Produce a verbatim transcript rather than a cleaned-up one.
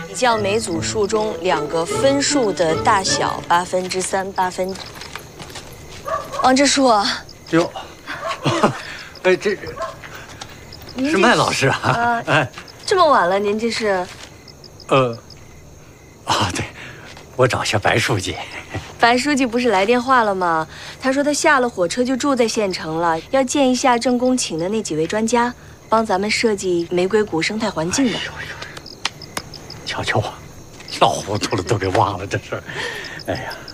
比较每组数中两个分数的大小，八分之三，八分。王支书啊， 哟，哎，这是麦老师啊？ 呃、 哎， 这么晚了，您这是？ 呃，啊，对，我找一下白书记。 白书记不是来电话了吗？他说他下了火车就住在县城了，要见一下郑公请的那几位专家，帮咱们设计玫瑰谷生态环境的。哎呦呦， 瞧瞧我，老糊涂了，都给忘了这事儿。哎呀。